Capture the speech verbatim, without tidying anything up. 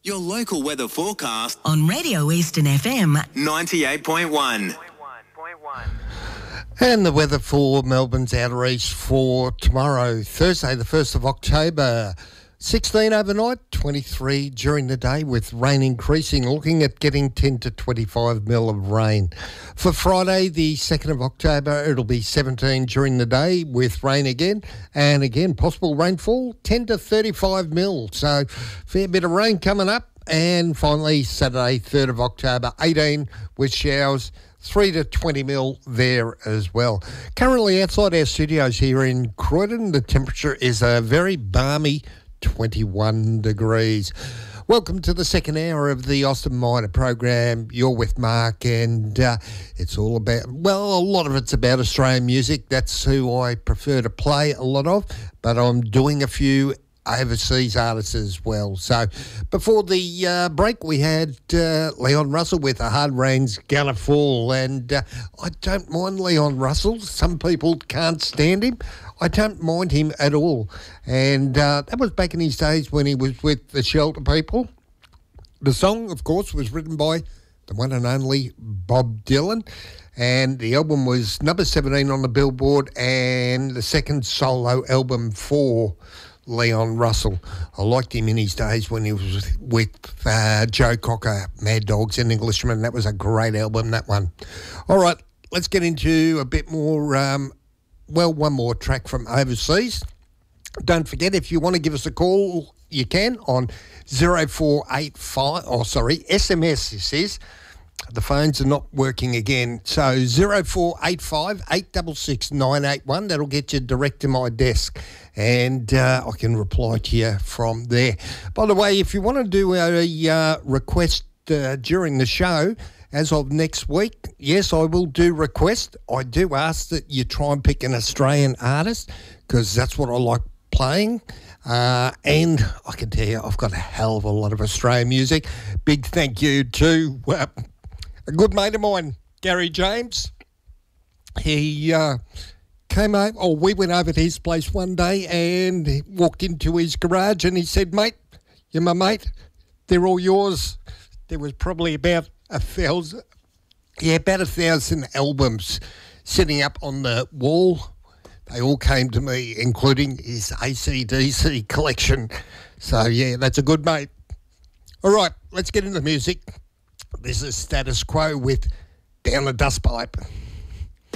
Your local weather forecast on Radio Eastern F M ninety-eight point one. And the weather for Melbourne's outer east for tomorrow, Thursday, the first of October. sixteen overnight, twenty-three during the day with rain increasing, looking at getting ten to twenty-five mil of rain. For Friday, the second of October, it'll be seventeen during the day with rain again. And again, possible rainfall, ten to thirty-five mil. So fair bit of rain coming up. And finally, Saturday, third of October, eighteen with showers, three to twenty mil there as well. Currently outside our studios here in Croydon, the temperature is a very balmy twenty-one degrees. Welcome to the second hour of the Austin Minor program. You're with Mark, and uh, it's all about, well, a lot of it's about Australian music. That's who I prefer to play a lot of, but I'm doing a few overseas artists as well. So before the uh, break, we had uh, Leon Russell with A Hard Rain's Gonna Fall, and uh, I don't mind Leon Russell. Some people can't stand him. I don't mind him at all. And uh, that was back in his days when he was with the Shelter People. The song, of course, was written by the one and only Bob Dylan, and the album was number seventeen on the Billboard and the second solo album for Leon Russell. I liked him in his days when he was with uh, Joe Cocker, Mad Dogs and Englishman. That was a great album, that one. All right, let's get into a bit more, um, well, one more track from overseas. Don't forget, if you want to give us a call, you can on zero four eight five, oh, sorry, S M S, it says. The phones are not working again. So zero four eight five, eight six six, nine eight one. That'll get you direct to my desk, and uh, I can reply to you from there. By the way, if you want to do a uh, request uh, during the show, as of next week, yes, I will do request. I do ask that you try and pick an Australian artist, because that's what I like playing. Uh, and I can tell you, I've got a hell of a lot of Australian music. Big thank you to uh, a good mate of mine, Gary James. He uh, came over, or we went over to his place one day and he walked into his garage and he said, "Mate, you're my mate. They're all yours." There was probably about a thousand, yeah, about a thousand albums sitting up on the wall. They all came to me, including his A C D C collection. So, yeah, that's a good mate. All right, let's get into music. This is Status Quo with Down the Dustpipe.